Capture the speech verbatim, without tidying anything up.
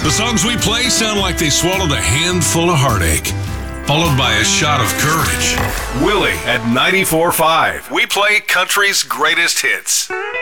The songs we play sound like they swallowed a handful of heartache, followed by a shot of courage. Willie at ninety-four point five. We play country's greatest hits.